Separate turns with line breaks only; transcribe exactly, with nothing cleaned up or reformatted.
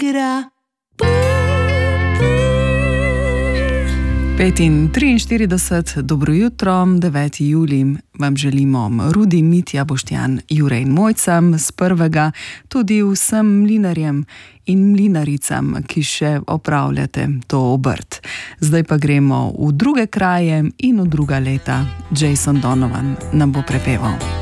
igra.
petintriinštirideset, dobro jutro, deveti julij, vam želimo Rudi, Mitja, Boštjan, Jure in Mojca z prvega, tudi vsem mlinarjem in mlinaricam, ki še opravljate to obrt. Zdaj pa gremo v druge kraje in v druga leta. Jason Donovan nam bo prepeval.